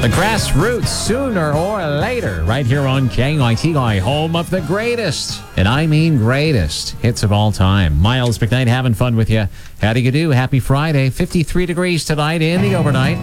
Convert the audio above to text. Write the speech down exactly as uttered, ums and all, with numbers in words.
The Grassroots, sooner or later, right here on K I T I, home of the greatest, and I mean greatest, hits of all time. Miles McKnight having fun with you. How do you do? Happy Friday. fifty-three degrees tonight in the overnight.